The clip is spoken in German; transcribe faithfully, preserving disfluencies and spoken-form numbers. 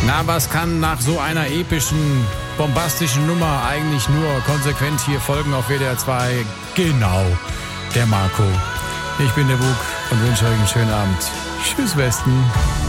Na, was kann nach so einer epischen, bombastischen Nummer eigentlich nur konsequent hier folgen auf W D R zwei? Genau, der Marco. Ich bin der Bug und wünsche euch einen schönen Abend. Tschüss, Westen.